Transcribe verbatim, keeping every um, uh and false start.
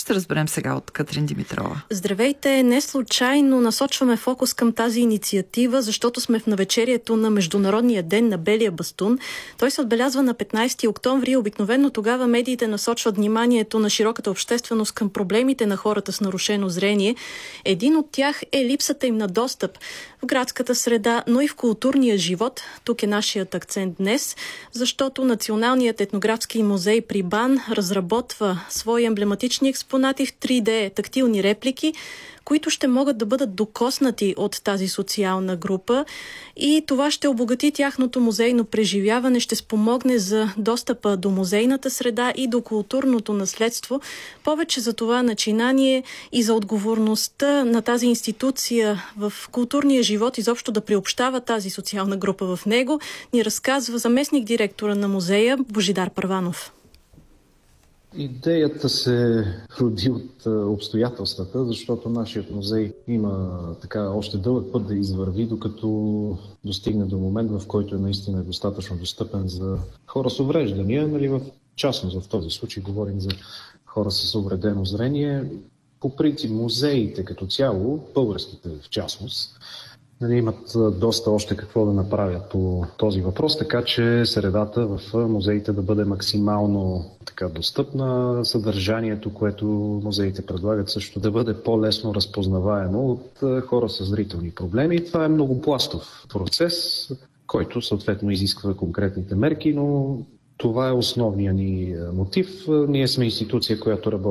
ще разберем сега от Катрин Димитрова. Здравейте! Не случайно насочваме фокус към тази инициатива, защото сме в навечерието на Международния ден на белия бастун. Той се отбелязва на петнайсети октомври. Обикновено тогава медиите насочват вниманието на широката общественост към проблемите на хората с нарушено зрение. Един от тях е липсата им на достъп в градската среда, но и в културния живот. Тук е нашият акцент днес, защото Националният етнографски музей при БАН разработва свои емблематични експонати в три Д тактилни реплики, които ще могат да бъдат докоснати от тази социална група, и това ще обогати тяхното музейно преживяване, ще спомогне за достъпа до музейната среда и до културното наследство. Повече за това начинание и за отговорността на тази институция в културния живот, изобщо да приобщава тази социална група в него, ни разказва заместник директора на музея Божидар Първанов. Идеята се роди от обстоятелствата, защото нашият музей има така още дълъг път да извърви, докато достигне до момент, в който е наистина достатъчно достъпен за хора с увреждания. Нали, в частност в този случай говорим за хора с увредено зрение. По принцип музеите като цяло, българските в частност, нали, имат доста още какво да направят по този въпрос, така че средата в музеите да бъде максимално така достъпна, съдържанието, което музеите предлагат, също да бъде по-лесно разпознаваемо от хора с зрителни проблеми. Това е многопластов процес, който съответно изисква конкретните мерки, но това е основният ни мотив. Ние сме институция, която работи